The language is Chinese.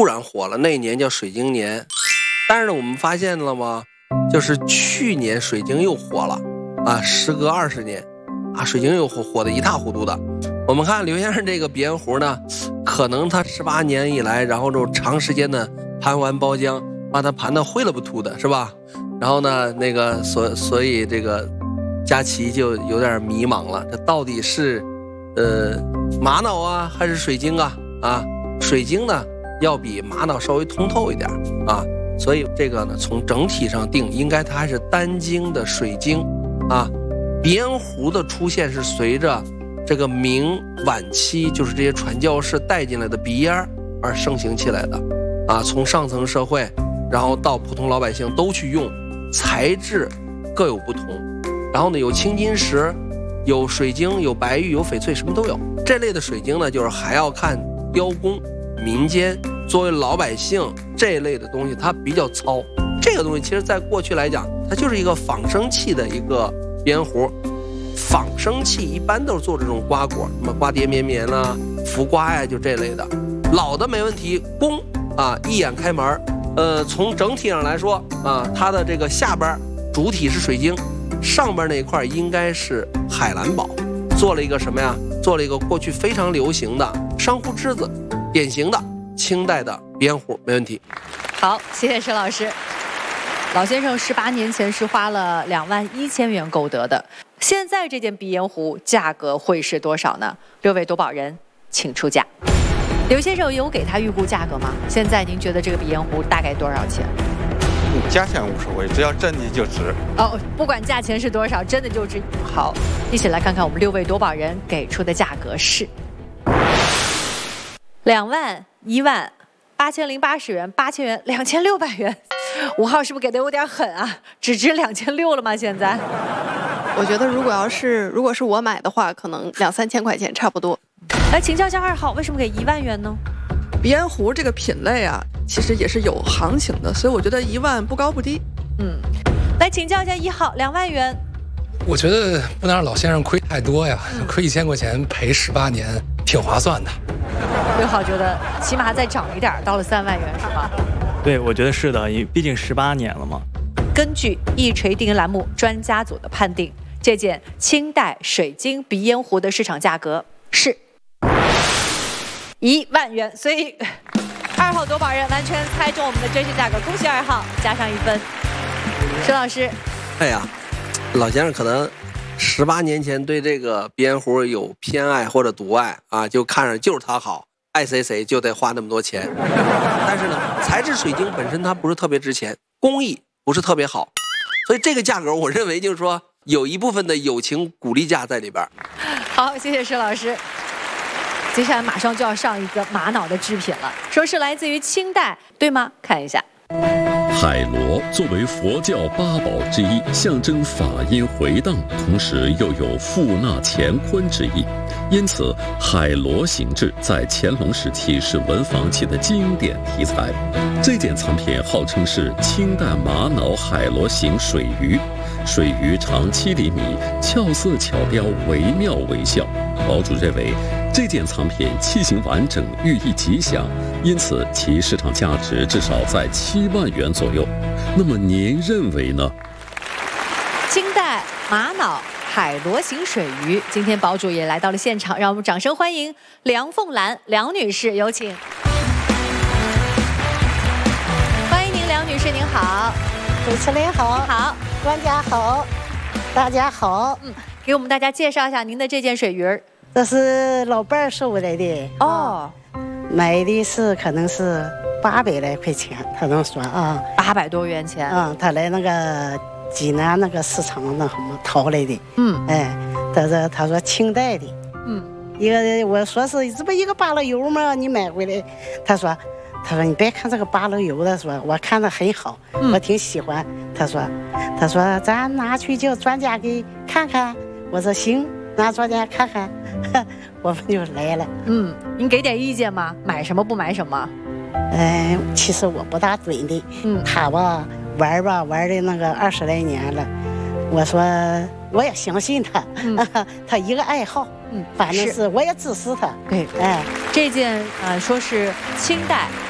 突然火了，那一年叫水晶年。但是呢，我们发现了吗？就是去年水晶又火了啊，时隔20年啊，水晶又火得一塌糊涂的。我们看刘先生这个鼻烟壶呢，可能他18年以来，然后就长时间的盘完包浆，把它盘得灰了不秃的，是吧？然后呢，那个所以这个佳琪就有点迷茫了，这到底是玛瑙啊还是水晶啊？啊，水晶呢要比玛瑙稍微通透一点啊。所以这个呢，从整体上定，应该它还是单晶的水晶啊。鼻烟壶的出现是随着这个明晚期，就是这些传教士带进来的鼻烟而盛行起来的啊。从上层社会，然后到普通老百姓都去用，材质各有不同。然后呢，有青金石，有水晶，有白玉，有翡翠，什么都有。这类的水晶呢，就是还要看雕工，民间。作为老百姓这一类的东西，它比较糙。这个东西其实在过去来讲，它就是一个仿生器的一个鼻烟壶。仿生器一般都是做这种瓜果，什么瓜蝶绵绵啊、浮瓜呀，就这类的。老的没问题，工啊一眼开门。从整体上来说啊，它的这个下边主体是水晶，上边那一块应该是海蓝宝。做了一个什么呀？做了一个过去非常流行的珊瑚枝子，典型的清代的鼻烟壶，没问题。 好，谢谢施老师。老先生18年前是花了21000元购得的，现在这件鼻烟壶价格会是多少呢？6位夺宝人请出价。刘先生有给他预估价格吗？现在您觉得这个鼻烟壶大概多少钱？ 价钱无所谓，只要真的就值。 哦，不管价钱是多少，真的就值。好，一起来看看我们6位夺宝人给出的价格是2万、1万、8080元、8000元、2600元。5号是不是给的有点狠啊？只值2600了吗？现在？ 我觉得如果是我买的话，可能2、3千块钱差不多。 来请教一下2号，为什么给1万元呢？ 鼻烟壶这个品类啊，其实也是有行情的，所以我觉得1万不高不低。 来请教一下1号，2万元。 我觉得不能让老先生亏太多呀，亏1000块钱赔18年，挺划算的。 6号觉得起码再涨一点，到了3万元是吗？ 对，我觉得是的，毕竟18年了嘛。 根据一锤定音栏目专家组的判定，这件清代水晶鼻烟壶的市场价格是1万元，所以2号夺宝人完全猜中我们的真实价格，恭喜2号，加上1分。施老师， 哎呀，老先生可能18年前对这个鼻烟壶有偏爱或者独爱啊，就看着就是它好，爱谁就得花那么多钱。但是呢，材质水晶本身它不是特别值钱，工艺不是特别好，所以这个价格我认为就是说有一部分的友情鼓励价在里边。 好，谢谢施老师。接下来马上就要上一个玛瑙的制品了，说是来自于清代，对吗？看一下。 海螺作为佛教8宝之一，象征法音回荡，同时又有富纳乾坤之意，因此海螺形制在乾隆时期是文房器的经典题材。这件藏品号称是清代玛瑙海螺形水鱼，水鱼长7厘米，俏色巧雕，惟妙惟肖。堡主认为这件藏品器型完整，寓意吉祥，因此其市场价值至少在7万元左右。那么您认为呢？ 清代玛瑙海螺形水鱼，今天堡主也来到了现场，让我们掌声欢迎梁凤兰梁女士，有请。欢迎您，梁女士，您好。 主持人好， 好， 专家好，大家好。 给我们大家介绍一下您的这件水鱼儿。 这是老伴儿送来的哦， 买的是可能是800来块钱，他能说啊 ，800多元钱。 他来那个济南那个市场那什么淘来的。他说清代的。一个我说是这不一个芭乐油吗？你买回来，他说你别看这个芭乐油的，说我看着很好，我挺喜欢。他说咱拿去叫专家给看看。我说行，拿专家看看。我们就来了。 您给点意见吗？买什么不买什么？ 其实我不大准的。他吧玩的那个20来年了，我说我也相信他，他一个爱好。反正是我也支持他。 对，这件说是清代